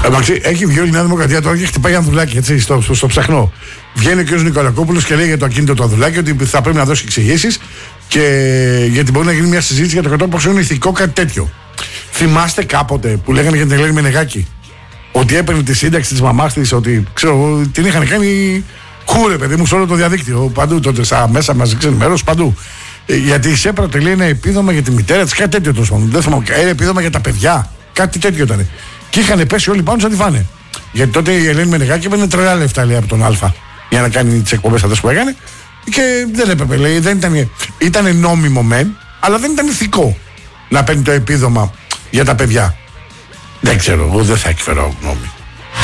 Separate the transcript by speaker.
Speaker 1: Εντάξει, έχει βγει όλη η Νέα Δημοκρατία τώρα και χτυπάει Ανδρουλάκη, έτσι, στο ψαχνό. Βγαίνει ο κ. Νικολακόπουλος και λέει για το ακίνητο του Ανδρουλάκη ότι θα πρέπει να δώσει εξηγήσεις και γιατί μπορεί να γίνει μια συζήτηση για το κατά πόσο είναι ηθικό κάτι τέτοιο. Θυμάστε κάποτε που λέγανε για την Ελένη Μενεγάκη ότι έπαιρνε τη σύνταξη της μαμάς της, ότι ξέρω, την είχαν κάνει χούρε, παιδί μου, σε όλο το διαδίκτυο. Παντού τότε, στα μέσα μαζικής ενημέρωσης, παντού. Γιατί εισέπρατε, λέει, ένα επίδομα για τη μητέρα της, κάτι τέτοιο τόσο. Δεν θυμάμαι, ένα επίδομα για τα παιδιά, κάτι τέτοιο ήταν. Και είχαν πέσει όλοι πάνω σαν τη φάνε. Γιατί τότε η Ελένη Μενεγάκη έπαιρνε τρελά λεφτά, λέει, από τον Α για να κάνει τις εκπομπές αυτές που έκανε. Και δεν έπρεπε, λέει, δεν ήταν νόμιμο μεν, αλλά δεν ήταν ηθικό να παίρνει το επίδομα για τα παιδιά. Δεν ξέρω, εγώ δεν θα εκφέρω γνώμη.